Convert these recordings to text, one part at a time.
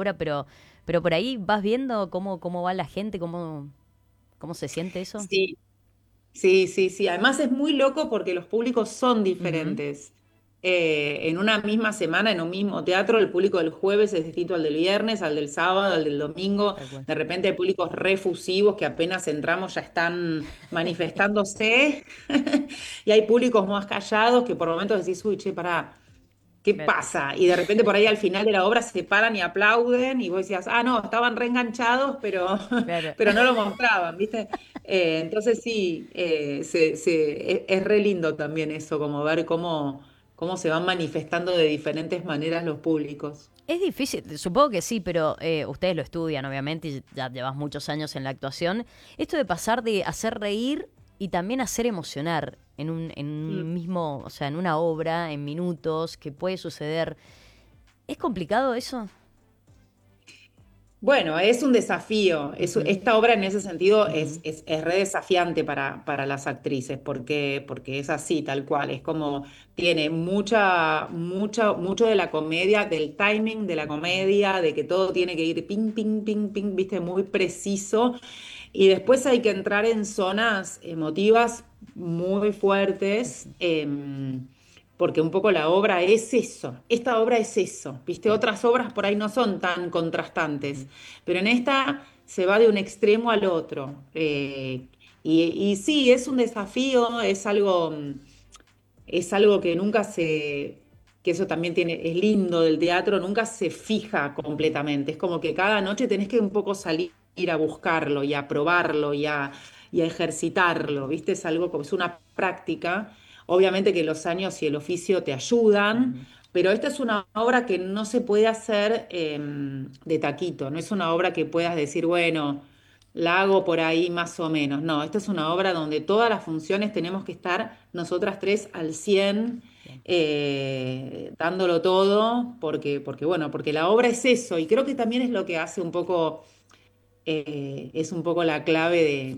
obra, pero por ahí vas viendo cómo va la gente, cómo se siente eso. Sí, sí, sí, sí. Además es muy loco porque los públicos son Ujú, diferentes. En una misma semana, en un mismo teatro, el público del jueves es distinto al del viernes, al del sábado, al del domingo. tal cual. De repente hay públicos refusivos que apenas entramos ya están manifestándose. Y hay públicos más callados que por momentos decís, uy, che, pará. ¿Qué Claro, pasa? Y de repente por ahí al final de la obra se paran y aplauden y vos decías, ah, no, estaban reenganchados, pero, claro. pero no lo mostraban, ¿viste? Entonces sí, es re lindo también eso, como ver cómo se van manifestando de diferentes maneras los públicos. Es difícil, supongo que sí, pero ustedes lo estudian, obviamente, y ya llevas muchos años en la actuación. Esto de pasar de hacer reír y también hacer emocionar en un mismo, o sea, en una obra, en minutos, que puede suceder. ¿Es complicado eso? Bueno, es un desafío. Ujú, Esta obra en ese sentido es, ujú. es, es re desafiante para las actrices, porque es así, tal cual. Es como tiene mucho de la comedia, del timing de la comedia, de que todo tiene que ir ping, ping, ping, ping, viste, muy preciso. Y después hay que entrar en zonas emotivas muy fuertes. Porque un poco la obra es eso, esta obra es eso, ¿viste? Claro. Otras obras por ahí no son tan Ujú. contrastantes, pero en esta se va de un extremo al otro. Y sí, es un desafío, es algo que nunca que eso también es lindo del teatro, nunca se fija completamente. Es como que cada noche tenés que un poco salir a buscarlo y a probarlo y a ejercitarlo, ¿viste? Es algo como, es una práctica. Obviamente que los años y el oficio te ayudan, Ujú. pero esta es una obra que no se puede hacer de taquito, no es una obra que puedas decir, bueno, la hago por ahí más o menos. No, esta es una obra donde todas las funciones tenemos que estar nosotras tres al 100, Bien. dándolo todo, porque bueno, porque la obra es eso, y creo que también es lo que hace es un poco la clave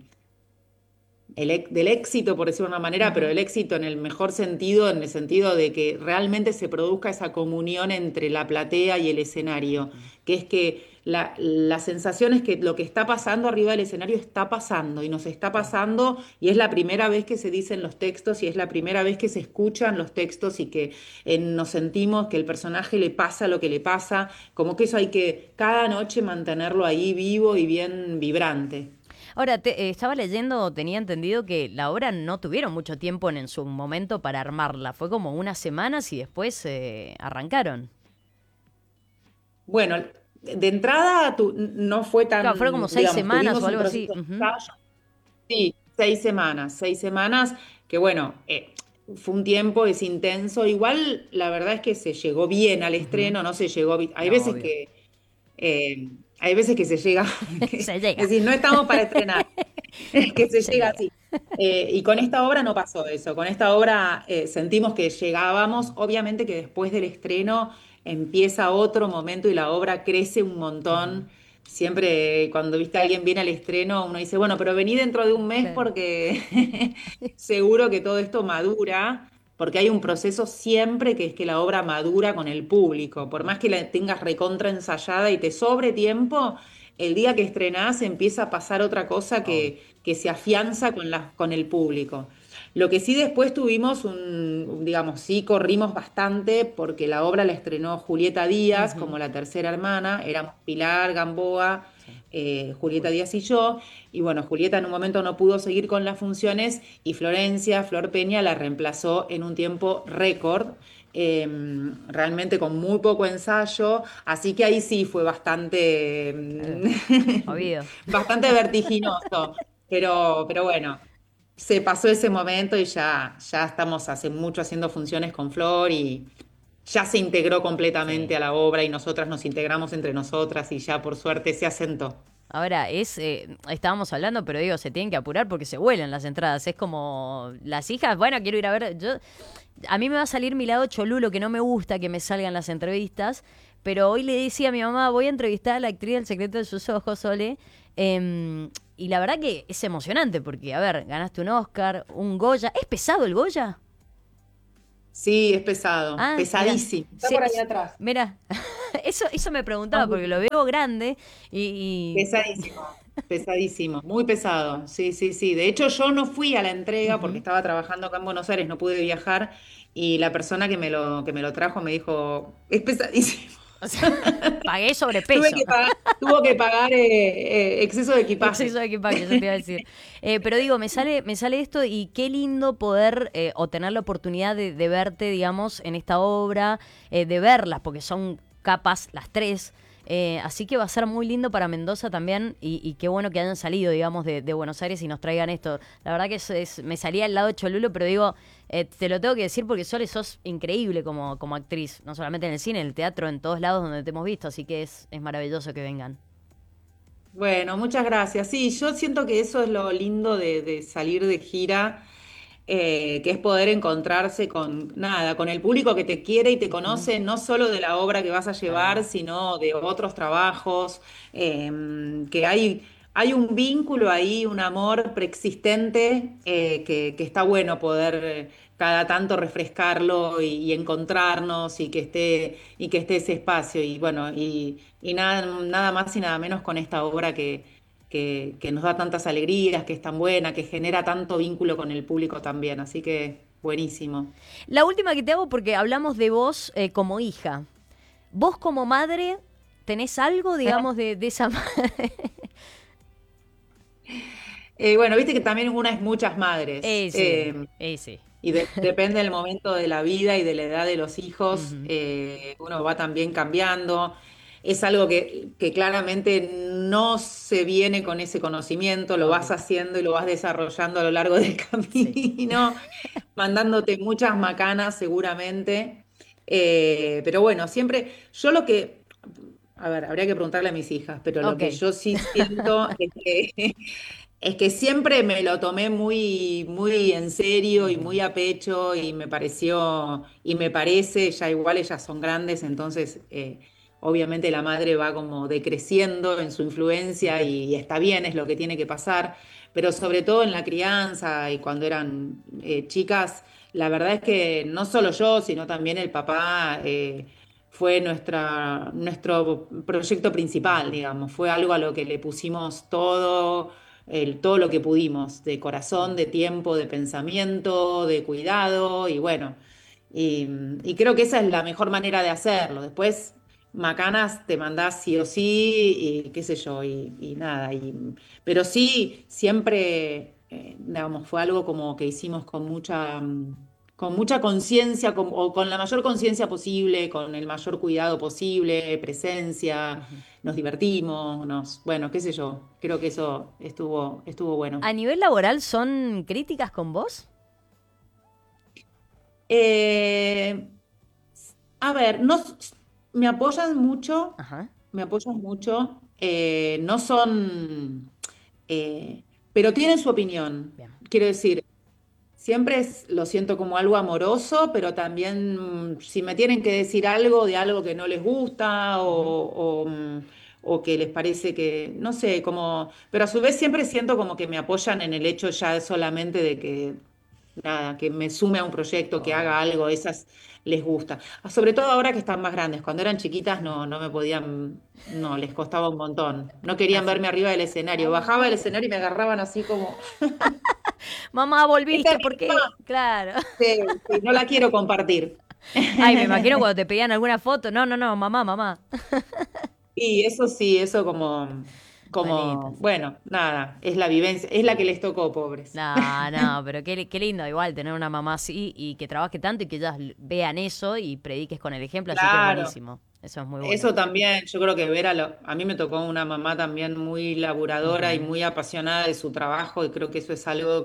del éxito, por decirlo de una manera, pero Ujú. el éxito en el mejor sentido, en el sentido de que realmente se produzca esa comunión entre la platea y el escenario, Ujú. que es que la sensación es que lo que está pasando arriba del escenario está pasando y nos está Claro. pasando y es la primera vez que se dicen los textos y es la primera vez que se escuchan los textos y que nos sentimos que el personaje le pasa lo que le pasa, como que eso hay que cada noche mantenerlo ahí vivo y bien vibrante. Ahora, estaba leyendo, tenía entendido que la obra no tuvieron mucho tiempo en su momento para armarla. Fue como unas semanas y después arrancaron. Bueno, de entrada no fue Claro, fueron como tan, seis digamos, semanas o tuvimos un algo así. proceso de Ujú. ensayo, sí, 6 semanas, que bueno, fue un tiempo, es intenso. Igual la verdad es que se llegó bien al Ujú. estreno, no se llegó, hay No, veces obvio. que se llega, Se es llega. decir, no estamos para estrenar, es que se Se llega llega. así. Y con esta obra no pasó eso. Con esta obra sentimos que llegábamos. Obviamente que después del estreno empieza otro momento y la obra crece un Ujú. montón. Siempre cuando viste a alguien viene al estreno, uno dice, bueno, pero vení dentro de un mes Claro. porque seguro que todo esto madura, porque hay un proceso siempre que es que la obra madura con el público. Por más que la tengas recontra ensayada y te sobre tiempo, el día que estrenás empieza a pasar otra cosa Obvio. que se afianza con el público. Lo que sí después tuvimos digamos, sí corrimos bastante porque la obra la estrenó Julieta Díaz Ujú. como la tercera hermana, éramos Pilar Gamboa, Sí. Julieta Juli. Díaz y yo, y bueno, Julieta en un momento no pudo seguir con las funciones y Florencia, Flor Peña, la reemplazó en un tiempo récord, eh, realmente con muy poco ensayo, así que ahí sí fue bastante, Claro. Obvio. bastante vertiginoso, pero bueno, se pasó ese momento y ya estamos hace mucho haciendo funciones con Flor y ya se integró completamente Sí. a la obra y nosotras nos integramos entre nosotras y ya por suerte se asentó. Ahora, estábamos hablando, pero digo, se tienen que apurar porque se vuelan las entradas. Es como las hijas, bueno, quiero ir a ver. A mí me va a salir mi lado cholulo, que no me gusta que me salgan las entrevistas, pero hoy le decía a mi mamá, voy a entrevistar a la actriz del secreto de sus ojos, Sole. Y la verdad que es emocionante porque, a ver, ganaste un Oscar, un Goya. ¿Es pesado el Goya? Sí, es pesado, Ah, mira. pesadísimo. Está Sí, por ahí atrás. mira. Eso me preguntaba, porque lo veo grande y... Pesadísimo, pesadísimo, muy pesado. Sí, sí, sí. De hecho, yo no fui a la entrega porque Ujú. estaba trabajando acá en Buenos Aires, no pude viajar y la persona que me lo trajo me dijo, es pesadísimo. O sea, pagué Tuve sobrepeso. que pagar, tuvo que pagar exceso de equipaje. Exceso de equipaje, eso te iba a decir. Pero digo, me sale esto y qué lindo poder o tener la oportunidad de verte, digamos, en esta obra, de verlas, porque son capas las tres. Así que va a ser muy lindo para Mendoza también y qué bueno que hayan salido, digamos, de Buenos Aires y nos traigan esto. La verdad que me salía el lado cholulo, pero digo, te lo tengo que decir porque Sole sos increíble como actriz, no solamente en el cine, en el teatro, en todos lados donde te hemos visto, así que es maravilloso que vengan. Bueno, muchas gracias. Sí, yo siento que eso es lo lindo de salir de gira, que es poder encontrarse con nada, con el público que te quiere y te Ujú. conoce, no solo de la obra que vas a Tal cual. llevar, sino de otros trabajos, que hay un vínculo ahí, un amor preexistente, que está bueno poder cada tanto refrescarlo y encontrarnos y que esté ese espacio. Y bueno, y nada más y nada menos con esta obra que nos da tantas alegrías, que es tan buena, que genera tanto vínculo con el público también. Así que buenísimo. La última que te hago porque hablamos de vos como hija. Vos como madre, ¿tenés algo, digamos, de esa madre? Bueno, viste que también una es muchas madres. Sí, sí. Y depende del momento de la vida y de la edad de los hijos, Ujú. uno va también cambiando. Es algo que claramente no se viene con ese conocimiento, lo vas Obvio, haciendo y lo vas desarrollando a lo largo del sí. camino, mandándote muchas macanas seguramente. Pero bueno, siempre, yo lo que, a ver, habría que preguntarle a mis hijas, pero lo Ok. que yo sí siento es que es que siempre me lo tomé muy, muy en serio y Ujú. muy a pecho y me pareció, y me parece, ya igual ellas son grandes, entonces obviamente la madre va como decreciendo en su influencia y está bien, es lo que tiene que pasar, pero sobre todo en la crianza y cuando eran chicas, la verdad es que no solo yo, sino también el papá. Fue nuestro proyecto principal, Ujú. digamos, fue algo a lo que le pusimos todo lo que pudimos, de corazón, Sí. de tiempo, de pensamiento, de cuidado, y bueno, y creo que esa es la mejor manera de hacerlo. Después, macanas te mandás sí o sí, y qué sé yo, y nada, pero sí, siempre, digamos, fue algo como que hicimos con mucha conciencia, o con la mayor conciencia posible, con el mayor cuidado posible, presencia, Ujú. nos divertimos, bueno, qué sé yo, creo que eso estuvo bueno. ¿A nivel laboral son críticas con vos? Eh, a ver, no, me apoyan mucho, Ajá. me apoyan mucho, no son, pero tienen su opinión. Bien. Quiero decir, siempre lo siento como algo amoroso, pero también si me tienen que decir algo de algo que no les gusta Ujú. o que les parece que, no sé, pero a su vez siempre siento como que me apoyan en el hecho ya solamente de que, nada, que me sume a un proyecto, que Obvio. haga algo, esas les gusta. Sobre todo ahora que están más grandes, cuando eran chiquitas no me podían, no, les costaba un montón. No querían Así. verme arriba del escenario. Bajaba del escenario y me agarraban así como, Mamá, esta es volviste, mi ¿por qué? mamá. Claro. Sí, sí, no la quiero compartir. Ay, me imagino cuando te pedían alguna foto. No, no, no, mamá, mamá. Y eso sí, eso como, Manitas. bueno, nada, es la vivencia, es la que les tocó, pobres. No, no, pero qué lindo igual tener una mamá así y que trabaje tanto y que ellas vean eso y prediques con el ejemplo, así que es Claro, buenísimo. Eso es muy bueno. eso también, yo creo que a mí me tocó una mamá también muy laburadora y Ujú. muy apasionada de su trabajo y creo que eso es algo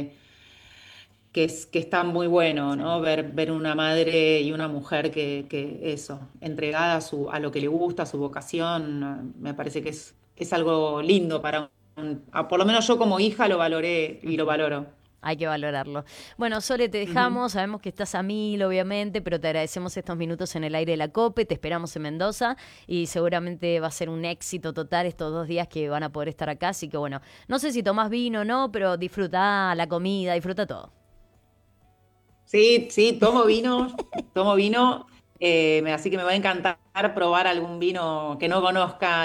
que está muy bueno, Sí. ¿no? Ver una madre y una mujer que eso, entregada a lo que le gusta, a su vocación, me parece que es algo lindo por lo menos yo como hija lo valoré y lo Ujú. valoro. Hay que valorarlo. Bueno, Sole, te Ujú. dejamos. Sabemos que estás a mil, obviamente, pero te agradecemos estos minutos en el aire de la COPE. Te esperamos en Mendoza y seguramente va a ser un éxito total estos 2 días que van a poder estar acá. Así que bueno, no sé si tomás vino o no, pero disfruta la comida, disfruta todo. Sí, sí, tomo vino, Así que me va a encantar probar algún vino que no conozca